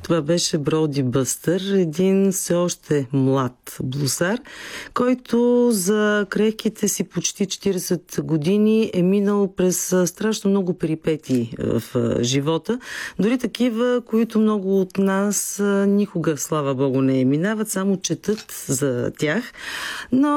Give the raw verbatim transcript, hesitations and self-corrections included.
Това беше Броуди Бъстър, един все още млад блузар, който за крехките си почти четирийсет години е минал през страшно много перипетии в живота. Дори такива, които много от нас никога, слава Богу, не минават, само четат за тях. Но